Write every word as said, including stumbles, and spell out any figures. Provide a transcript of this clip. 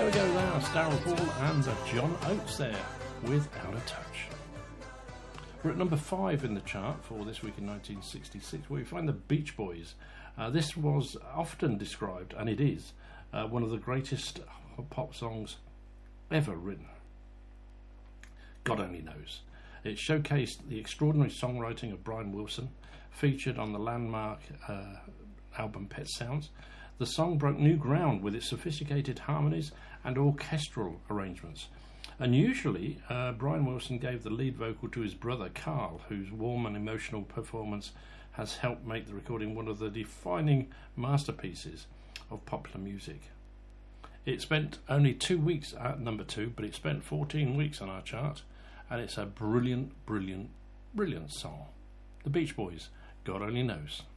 There we go, that's Darren Paul and uh, John Oates there with Out of Touch. We're at number five in the chart for this week in nineteen sixty-six, where we find the Beach Boys. Uh, this was often described, and it is, uh, one of the greatest pop songs ever written. God only knows. It showcased the extraordinary songwriting of Brian Wilson, featured on the landmark uh, album Pet Sounds. The song broke new ground with its sophisticated harmonies and orchestral arrangements. Unusually, uh, Brian Wilson gave the lead vocal to his brother Carl, whose warm and emotional performance has helped make the recording one of the defining masterpieces of popular music. It spent only two weeks at number two, but it spent fourteen weeks on our chart, and it's a brilliant, brilliant, brilliant song. The Beach Boys, God Only Knows.